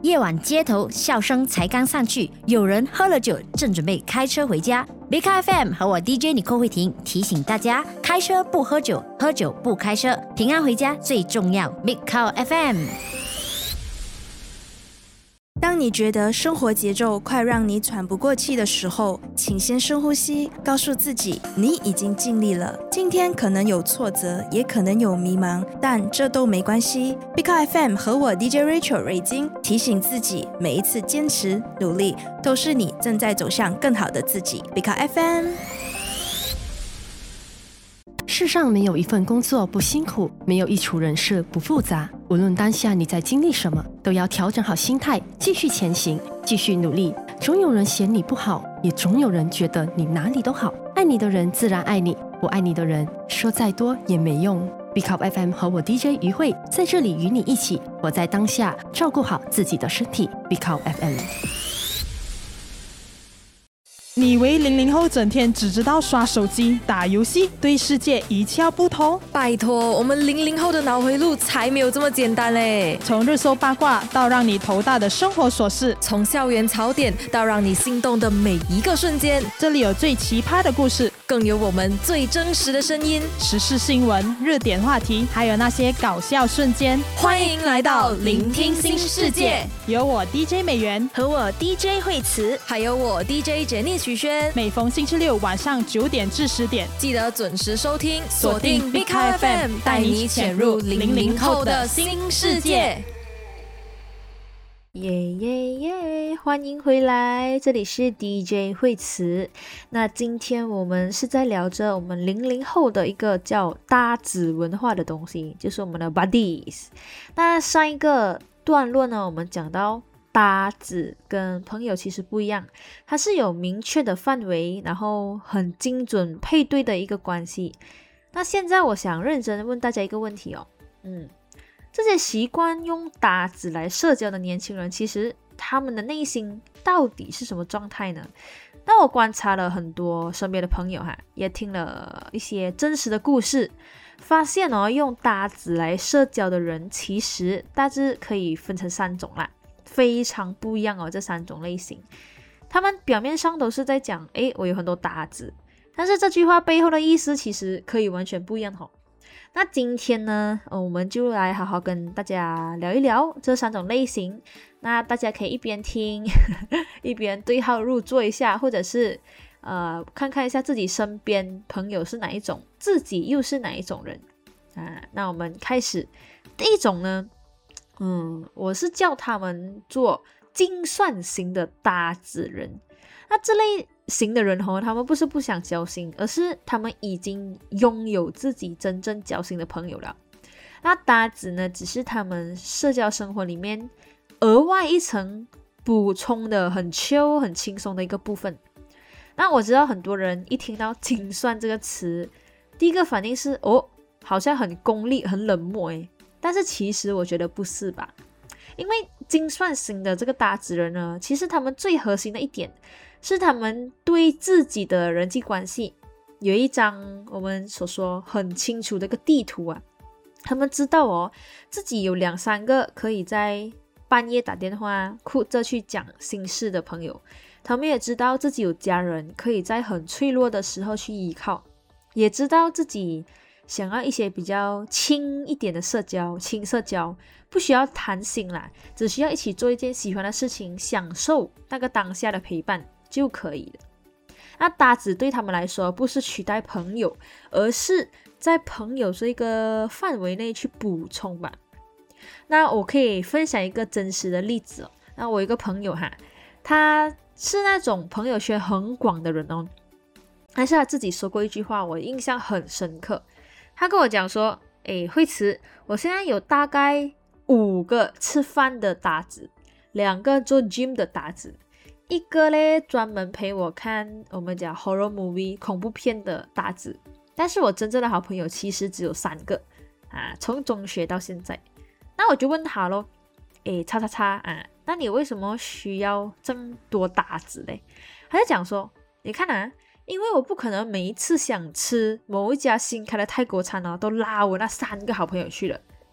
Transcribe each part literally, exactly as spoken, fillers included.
夜晚街头笑声才刚散去，有人喝了酒正准备开车回家。Big Car F M 和我 D J 尼寇慧婷提醒大家，开车不喝酒，喝酒不开车，平安回家最重要。Big Car F M。 当你觉得生活节奏快让你喘不过气的时候，请先深呼吸，告诉自己你已经尽力了。今天可能有挫折，也可能有迷茫，但这都没关系。Big Car F M 和我 D J Rachel 瑞金提醒自己，每一次坚持努力，都是你正在走向更好的自己。Big Car F M。 世上没有一份工作不辛苦，没有一处人事不复杂。无论当下你在经历什么，都要调整好心态，继续前行，继续努力。总有人嫌你不好，也总有人觉得你哪里都好。爱你的人自然爱你，不爱你的人说再多也没用。Big Car F M 和我 D J 于慧在这里与你一起活在当下，照顾好自己的身体。Big Car F M。 你以为零零后整天只知道刷手机、打游戏，对世界一窍不通？ 拜托，我们零零后的脑回路才没有这么简单嘞！ 从热搜八卦到让你头大的生活琐事， 从校园槽点到让你心动的每一个瞬间， 这里有最奇葩的故事， 更有我们最真实的声音， 时事新闻、热点话题，还有那些搞笑瞬间。 欢迎来到聆听新世界， 有我 D J 美元和我 D J 慧慈， 还有我 D J 简妮许轩。 每逢星期六晚上九点至十点， 记得准时收听，锁定 Big Car F M， 带你潜入零零后的新世界。 耶耶耶！欢迎回来，这里是 D J 慧慈。那今天我们是在聊着我们零零后的一个叫搭子文化的东西，就是我们的 buddies。那上一个段落呢，我们讲到搭子跟朋友其实不一样，它是有明确的范围，然后很精准配对的一个关系。那现在我想认真问大家一个问题哦，嗯，这些习惯用搭子来社交的年轻人，其实他们的内心到底是什么状态呢？那我观察了很多身边的朋友哈，也听了一些真实的故事，发现哦，用搭子来社交的人，其实大致可以分成三种啦。非常不一样哦，这三种类型，他们表面上都是在讲，诶，我有很多搭子，但是这句话背后的意思其实可以完全不一样哦。那今天呢，呃、我们就来好好跟大家聊一聊这三种类型。那大家可以一边听一边对号入座一下，或者是呃看看一下自己身边朋友是哪一种，自己又是哪一种人啊。那我们开始，第一种呢。嗯，我是叫他们做精算型的搭子人。那这类型的人哦，他们不是不想交心，而是他们已经拥有自己真正交心的朋友了。那搭子呢，只是他们社交生活里面额外一层补充的很 chill 很轻松的一个部分。那我知道很多人一听到精算这个词，第一个反应是哦，好像很功利很冷漠诶。但是其实我觉得不是吧，因为精算型的这个搭子人呢，其实他们最核心的一点是他们对自己的人际关系有一张我们所说很清楚的一个地图啊。他们知道哦，自己有两三个可以在半夜打电话哭着去讲心事的朋友，他们也知道自己有家人可以在很脆弱的时候去依靠，也知道自己想要一些比较轻一点的社交，轻社交，不需要谈心啦，只需要一起做一件喜欢的事情，享受那个当下的陪伴就可以了。那搭子对他们来说不是取代朋友，而是在朋友这个范围内去补充吧。那我可以分享一个真实的例子哦。那我有一个朋友哈，他是那种朋友圈很广的人哦，但是他自己说过一句话，我印象很深刻。他跟我讲说，诶，慧慈，我现在有大概五个吃饭的搭子，两个做 gym 的搭子，一个嘞专门陪我看我们讲 horror movie 恐怖片的搭子。但是我真正的好朋友其实只有三个啊，从中学到现在。那我就问他咯，诶，叉叉叉啊，那你为什么需要这么多搭子嘞？他就讲说，你看啊，因为我不可能每一次想吃某一家新开的泰国餐哦，都拉我那三个好朋友去了，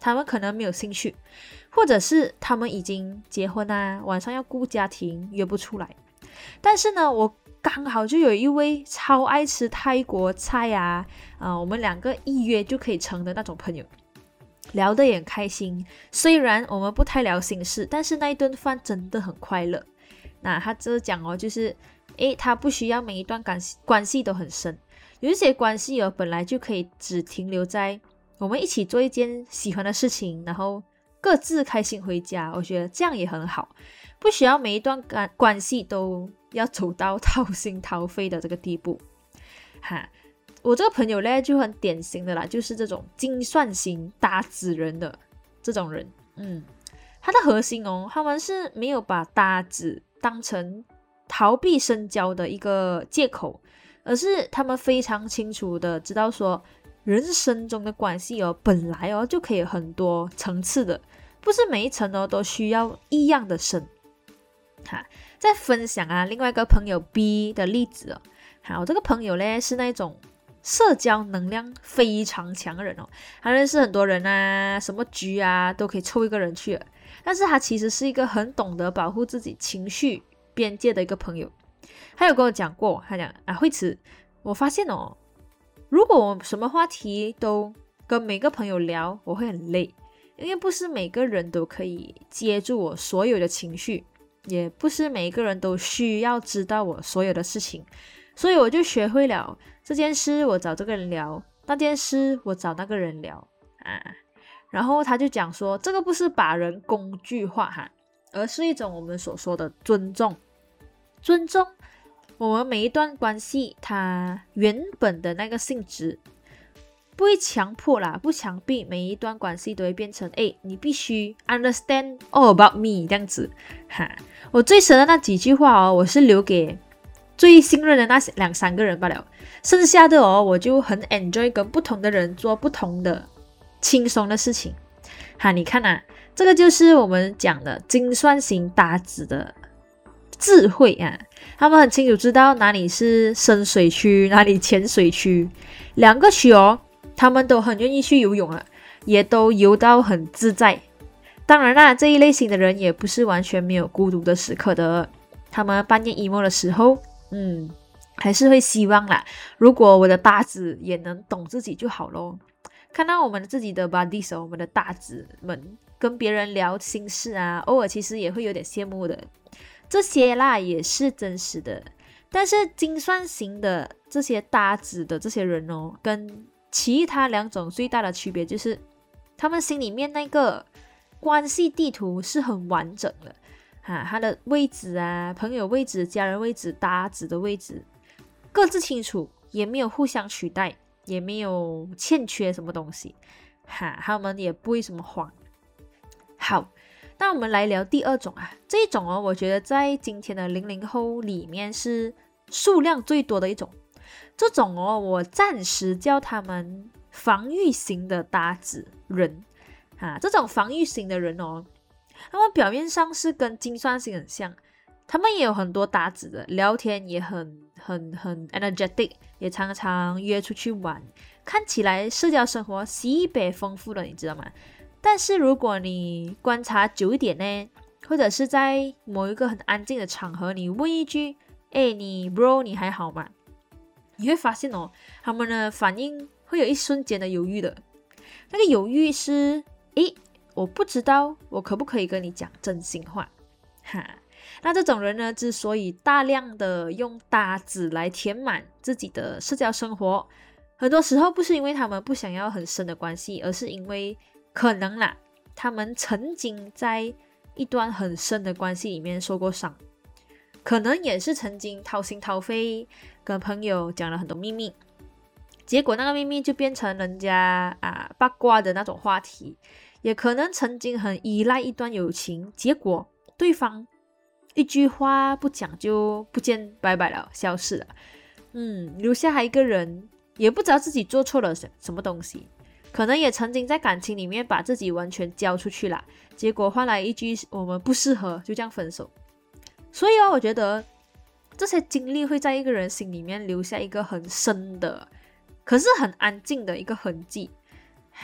他们可能没有兴趣，或者是他们已经结婚啊，晚上要顾家庭，约不出来。但是呢，我刚好就有一位超爱吃泰国菜啊，呃，我们两个一约就可以成的那种朋友，聊得也很开心。虽然我们不太聊心事，但是那一顿饭真的很快乐。那他这讲哦，就是诶，他不需要每一段关系关系都很深，有一些关系哦，本来就可以只停留在我们一起做一件喜欢的事情，然后各自开心回家。我觉得这样也很好，不需要每一段关关系都要走到掏心掏肺的这个地步。哈，我这个朋友呢就很典型的啦，就是这种精算型搭子人的这种人。嗯，他的核心哦，他们是没有把搭子当成逃避深交的一个借口，而是他们非常清楚的知道说，人生中的关系哦，本来哦就可以有很多层次的，不是每一层哦都需要一样的深。哈，再分享啊另外一个朋友 B 的例子哦。好，我这个朋友呢是那种社交能量非常强的人哦，他认识很多人啊，什么局啊都可以凑一个人去了。但是他其实是一个很懂得保护自己情绪边界的一个朋友。他有跟我讲过，他讲啊，慧慈，我发现哦，如果我什么话题都跟每个朋友聊，我会很累，因为不是每个人都可以接住我所有的情绪，也不是每个人都需要知道我所有的事情，所以我就学会了这件事我找这个人聊，那件事我找那个人聊啊。然后他就讲说，这个不是把人工具化哈，而是一种我们所说的尊重。尊重我们每一段关系它原本的那个性质，不会强迫啦，不强逼每一段关系都会变成诶，你必须 understand all about me 这样子哈。我最深的那几句话哦，我是留给最信任的那两三个人罢了，剩下的哦，我就很 enjoy 跟不同的人做不同的轻松的事情哈。你看啊，这个就是我们讲的精算型搭子的智慧啊，他们很清楚知道哪里是深水区，哪里浅水区，两个区哦，他们都很愿意去游泳了，也都游到很自在。当然啦，这一类型的人也不是完全没有孤独的时刻的，他们半夜 emo 的时候，嗯，还是会希望啦，如果我的搭子也能懂自己就好咯。看到我们自己的 buddies， 我们的搭子们跟别人聊心事啊，偶尔其实也会有点羡慕的。这些啦也是真实的，但是精算型的这些搭子的这些人哦，跟其他两种最大的区别就是，他们心里面那个关系地图是很完整的啊，他的位置啊，朋友位置、家人位置、搭子的位置，各自清楚，也没有互相取代，也没有欠缺什么东西哈，他们也不会什么慌。好，那我们来聊第二种啊，这一种哦，我觉得在今天的零零后里面是数量最多的一种。这种哦，我暂时叫他们防御型的搭子人啊。这种防御型的人哦，他们表面上是跟精算型很像，他们也有很多搭子的，聊天也很很很 energetic， 也常常约出去玩，看起来社交生活西北丰富的，你知道吗？但是如果你观察久一点呢，或者是在某一个很安静的场合，你问一句，诶，你 bro 你还好吗？你会发现哦，他们的反应会有一瞬间的犹豫的。那个犹豫是，诶，我不知道我可不可以跟你讲真心话哈。那这种人呢，之所以大量的用搭子来填满自己的社交生活，很多时候不是因为他们不想要很深的关系，而是因为可能啦，他们曾经在一段很深的关系里面受过伤，可能也是曾经掏心掏肺跟朋友讲了很多秘密，结果那个秘密就变成人家啊八卦的那种话题，也可能曾经很依赖一段友情，结果对方一句话不讲就不见拜拜了，消失了，嗯，留下一个人也不知道自己做错了什么东西，可能也曾经在感情里面把自己完全交出去了，结果换来一句我们不适合，就这样分手。所以哦，我觉得这些经历会在一个人心里面留下一个很深的，可是很安静的一个痕迹哈。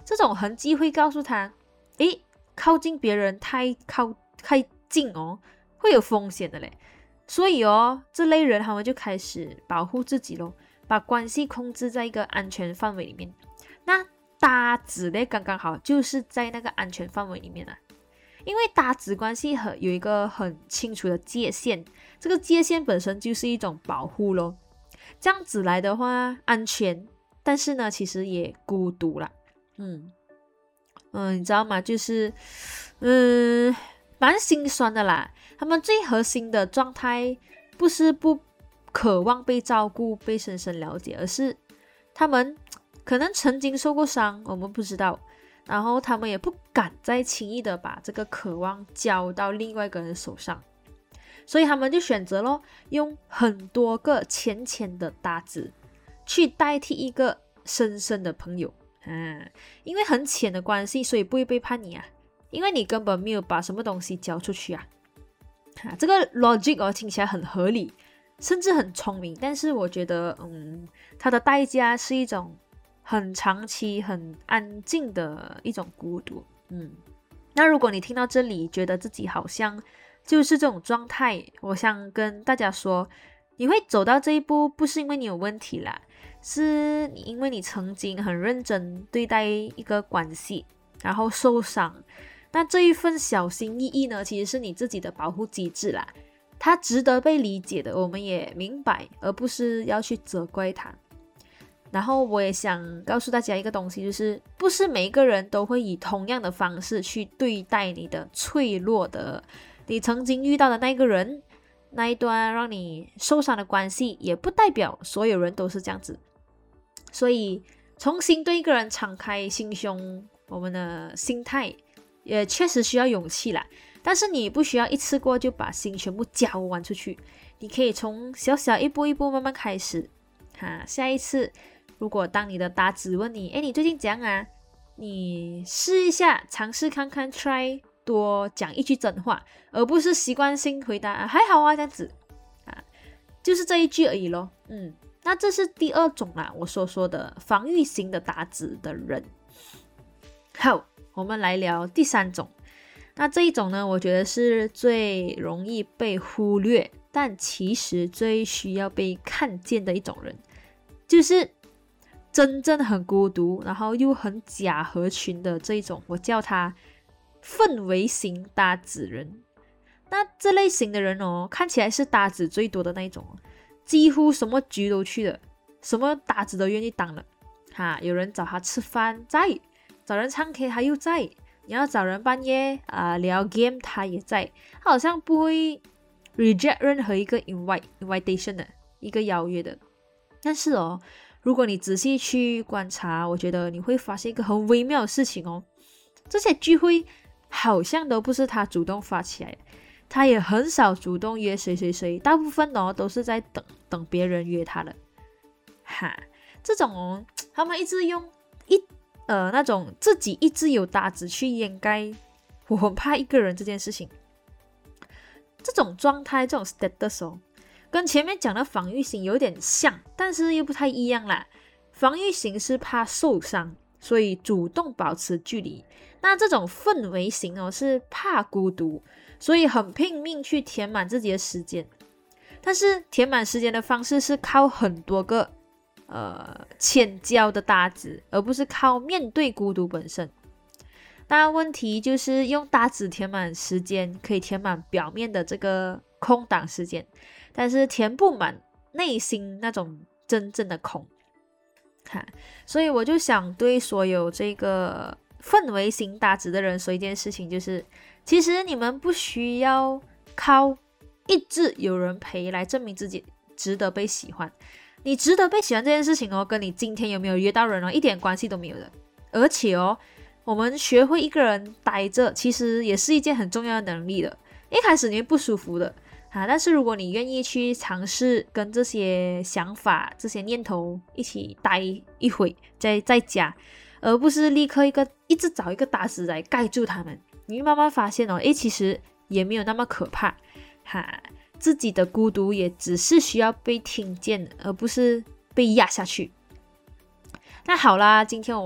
这种痕迹会告诉他，诶，靠近别人太靠太近哦，会有风险的嘞。所以哦，这类人他们就开始保护自己咯，把关系控制在一个安全范围里面。那搭子呢，刚刚好就是在那个安全范围里面啊。因为搭子关系很有一个很清楚的界限，这个界限本身就是一种保护咯。这样子来的话，安全，但是呢，其实也孤独啦。嗯嗯，你知道吗？就是嗯，蛮心酸的啦。他们最核心的状态不是不渴望被照顾、被深深了解，而是他们可能曾经受过伤，我们不知道。然后他们也不敢再轻易的把这个渴望交到另外一个人手上，所以他们就选择咯，用很多个浅浅的搭子去代替一个深深的朋友。嗯，因为很浅的关系，所以不会背叛你啊，因为你根本没有把什么东西交出去啊。啊，这个 logic 哦听起来很合理，甚至很聪明，但是我觉得，嗯，它的代价是一种很长期、很安静的一种孤独。嗯，那如果你听到这里，觉得自己好像就是这种状态，我想跟大家说，你会走到这一步，不是因为你有问题啦，是因为你曾经很认真对待一个关系，然后受伤。那这一份小心翼翼呢，其实是你自己的保护机制啦，它值得被理解的，我们也明白，而不是要去责怪它。然后我也想告诉大家一个东西，就是不是每一个人都会以同样的方式去对待你的脆弱的，你曾经遇到的那个人，那一段让你受伤的关系，也不代表所有人都是这样子。所以重新对一个人敞开心胸，我们的心态也确实需要勇气啦。但是你不需要一次过就把心全部交完出去，你可以从小小一步一步慢慢开始。哈，下一次如果当你的搭子问你，诶，你最近怎样啊？你试一下，尝试看看 try 多讲一句真话，而不是习惯性回答、啊、还好啊这样子啊，就是这一句而已咯。嗯，那这是第二种啦，我所说的防御型的搭子的人。好，我们来聊第三种。那这一种呢，我觉得是最容易被忽略，但其实最需要被看见的一种人，就是真正很孤独，然后又很假合群的这一种，我叫他氛围型搭子人。那这类型的人哦，看起来是搭子最多的那一种，几乎什么局都去了，什么搭子都愿意当了。哈，有人找他吃饭在，找人唱 K 他又在，你要找人半夜啊、呃、聊 game 他也在，他好像不会 reject 任何一个 invite invitation 的一个邀约的。但是哦，如果你仔细去观察，我觉得你会发现一个很微妙的事情哦，这些聚会好像都不是他主动发起来的，他也很少主动约谁谁谁，大部分哦都是在等等别人约他的。哈，这种哦，他们一直用一呃那种自己一直有搭子去掩盖我很怕一个人这件事情。这种状态，这种 status 哦，跟前面讲的防御型有点像，但是又不太一样啦。防御型是怕受伤，所以主动保持距离。那这种氛围型哦，是怕孤独，所以很拼命去填满自己的时间。但是填满时间的方式是靠很多个呃浅交的搭子，而不是靠面对孤独本身。那问题就是用搭子填满时间，可以填满表面的这个空档时间，但是填不满内心那种真正的空。哈，所以我就想对所有这个氛围型搭子的人说一件事情，就是其实你们不需要靠一直有人陪来证明自己值得被喜欢。你值得被喜欢这件事情哦，跟你今天有没有约到人哦，一点关系都没有的。而且哦，我们学会一个人待着，其实也是一件很重要的能力的。一开始你会不舒服的啊，但是如果你愿意去尝试跟这些想法、这些念头一起待一会，再在家，而不是立刻一个一直找一个搭子来盖住他们，你会慢慢发现哦，诶，其实也没有那么可怕哈。自己的孤独也只是需要被听见，而不是被压下去。那好啦，今天我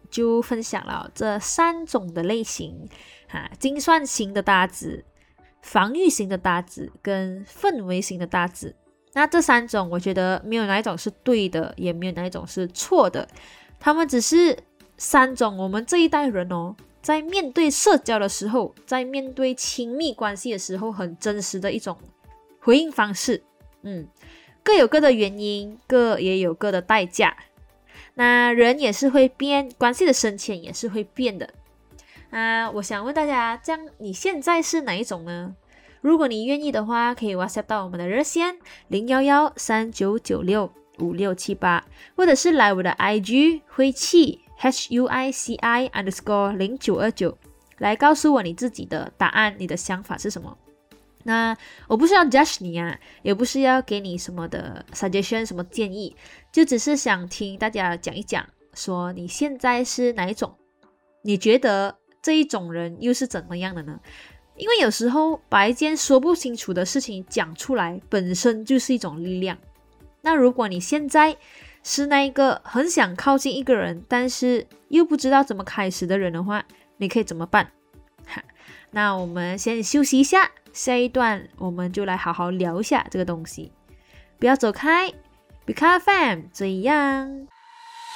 就分享了这三种的类型哈，精算型的大字、防御型的大字跟氛围型的大字。那这三种我觉得没有哪一种是对的，也没有哪一种是错的，他们只是三种我们这一代人哦，在面对社交的时候，在面对亲密关系的时候很真实的一种回应方式。嗯，各有各的原因，各也有各的代价。那人也是会变，关系的深浅也是会变的。啊，我想问大家，这样你现在是哪一种呢？如果你愿意的话，可以 WhatsApp 到我们的热线零一一三九九六五六七八，或者是来我的 I G 慧气 H U I C I underscore 零九二九来告诉我你自己的答案，你的想法是什么。那我不是要 judge 你啊，也不是要给你什么的 suggestion 什么建议，就只是想听大家讲一讲，说你现在是哪一种，你觉得这一种人又是怎么样的呢？因为有时候把一件说不清楚的事情讲出来本身就是一种力量。那如果你现在是那一个很想靠近一个人但是又不知道怎么开始的人的话，你可以怎么办？那我们先休息一下，下一段我们就来好好聊一下这个东西。不要走开， B K F M 怎样？